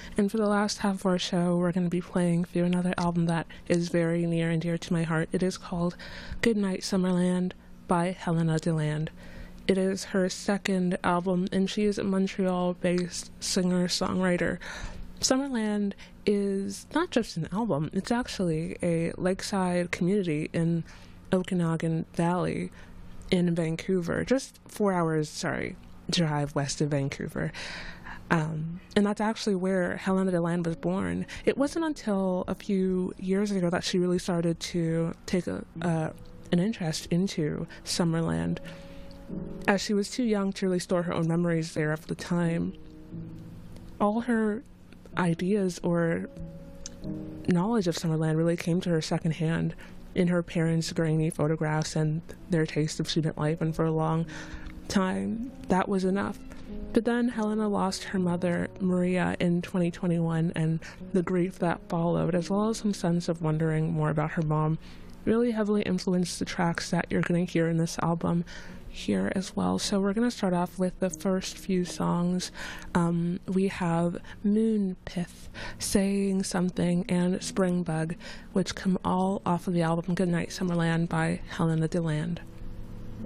and for the last half of our show, we're going to be playing through another album that is very near and dear to my heart. It is called Goodnight Summerland by Helena DeLand. It is her second album, and she is a Montreal-based singer-songwriter. Summerland is not just an album, it's actually a lakeside community in Okanagan Valley in Vancouver, just 4 hours, drive west of Vancouver. And that's actually where Helena DeLand was born. It wasn't until a few years ago that she really started to take an interest into Summerland, as she was too young to really store her own memories there at the time. All her ideas or knowledge of Summerland really came to her secondhand in her parents' grainy photographs and their taste of student life, and for a long time that was enough. But then Helena lost her mother, Maria, in 2021, and the grief that followed, as well as some sense of wondering more about her mom, really heavily influenced the tracks that you're going to hear in this album here as well. So we're going to start off with the first few songs. We have Moon Pith, Saying Something, and Spring Bug, which come all off of the album Goodnight Summerland by Helena DeLand.